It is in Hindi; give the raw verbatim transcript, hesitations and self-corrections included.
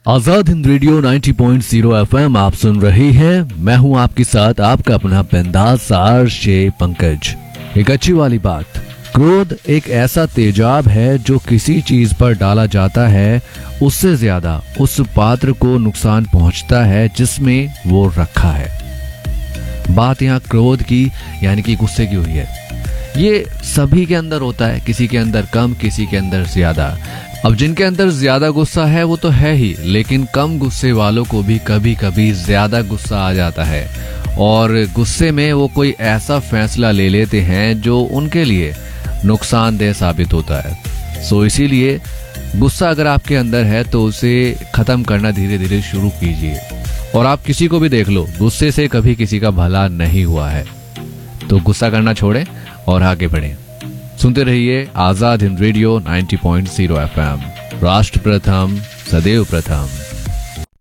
आजाद हिंद रेडियो नब्बे पॉइंट शून्य एफएम आप सुन रहे हैं। मैं हूं आपके साथ आपका अपना बिंदास आरजे पंकज। एक अच्छी वाली बात, क्रोध एक ऐसा तेजाब है जो किसी चीज पर डाला जाता है उससे ज्यादा उस पात्र को नुकसान पहुंचता है जिसमें वो रखा है। बात यहाँ क्रोध की यानी कि गुस्से की हुई है। ये सभी के अंदर होता है, किसी के अंदर कम, किसी के अंदर ज्यादा। अब जिनके अंदर ज्यादा गुस्सा है वो तो है ही, लेकिन कम गुस्से वालों को भी कभी कभी ज्यादा गुस्सा आ जाता है और गुस्से में वो कोई ऐसा फैसला ले लेते हैं जो उनके लिए नुकसानदेह साबित होता है। सो इसीलिए गुस्सा अगर आपके अंदर है तो उसे खत्म करना धीरे धीरे शुरू कीजिए। और आप किसी को भी देख लो, गुस्से से कभी किसी का भला नहीं हुआ है। तो गुस्सा करना छोड़ें और आगे बढ़ें। सुनते रहिए आजाद हिंद रेडियो नब्बे पॉइंट शून्य एफएम। राष्ट्र प्रथम, सदैव प्रथम।